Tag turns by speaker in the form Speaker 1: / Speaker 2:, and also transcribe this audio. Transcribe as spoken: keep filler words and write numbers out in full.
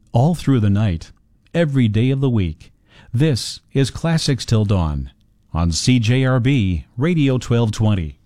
Speaker 1: all through the night, every day of the week. This is Classics Till Dawn on C J R B Radio twelve twenty.